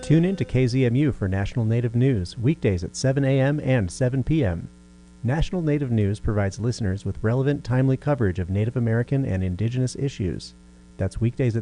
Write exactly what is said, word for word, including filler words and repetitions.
Tune in to K Z M U for National Native News, weekdays at seven a m and seven p m National Native News provides listeners with relevant, timely coverage of Native American and Indigenous issues. That's weekdays at